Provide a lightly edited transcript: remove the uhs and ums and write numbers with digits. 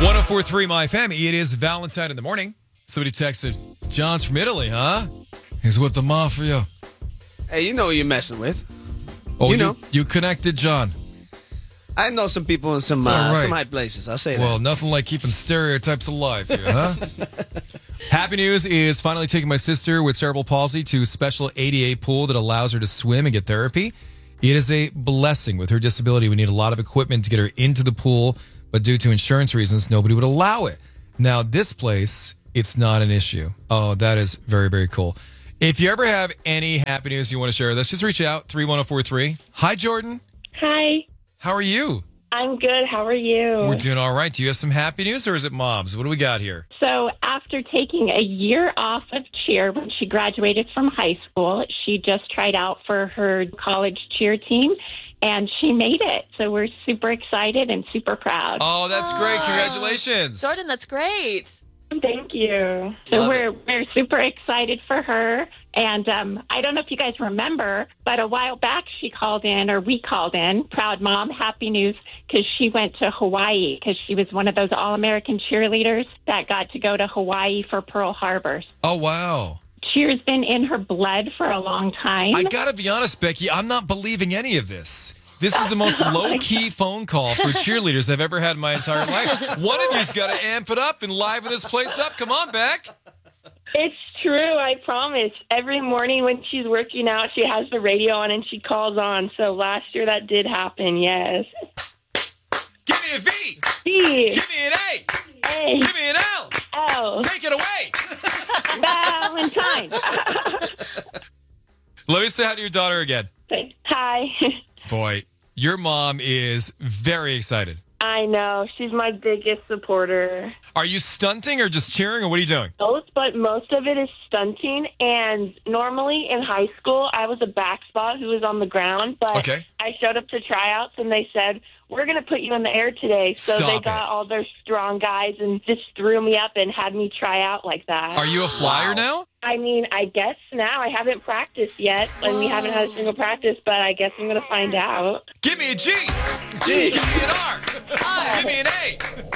1043 My Family. It is Valentine in the morning. Somebody texted, John's from Italy, huh? He's with the mafia. Hey, you know who you're messing with. Oh, you know. You connected John. I know some people in some high places. I'll say that. Well, nothing like keeping stereotypes alive here, huh? Happy news is finally taking my sister with cerebral palsy to a special ADA pool that allows her to swim and get therapy. It is a blessing. With her disability, we need a lot of equipment to get her into the pool, but due to insurance reasons, nobody would allow it. Now, this place, it's not an issue. Oh, that is very, very cool. If you ever have any happy news you want to share with us, just reach out, 31043. Hi, Jordan. Hi. How are you? I'm good. How are you? We're doing all right. Do you have some happy news, or is it mom's? What do we got here? So after taking a year off of cheer when she graduated from high school, she just tried out for her college cheer team, and she made it. So we're super excited and super proud. Oh, that's great. Congratulations. Jordan, that's great. Thank you. So we're super excited for her. And I don't know if you guys remember, but a while back she called in, or we called in, Proud Mom, happy news, because she went to Hawaii because she was one of those All-American cheerleaders that got to go to Hawaii for Pearl Harbor. Oh, wow. Cheer's been in her blood for a long time. I got to be honest, Becky, I'm not believing any of this. This is the most low-key phone call for cheerleaders I've ever had in my entire life. One of you's got to amp it up and liven this place up. Come on, Beck. It's true, I promise. Every morning when she's working out, she has the radio on and she calls on. So last year that did happen, yes. Give me a V. V. Give me an A. A. Give me an L. L. Take it away. Valentine. Let me say hi to your daughter again. Hi. Boy, your mom is very excited. I know. She's my biggest supporter. Are you stunting or just cheering, or what are you doing? Both, but most of it is stunting. And normally in high school, I was a back spot who was on the ground. But Okay. I showed up to tryouts, and they said, we're going to put you in the air today. So Stop they got all their strong guys and just threw me up and had me try out like that. Are you a flyer now? I mean, I guess now. I haven't practiced yet, and we haven't had a single practice, but I guess I'm going to find out. Give me a G. Give me an R. Give me an A.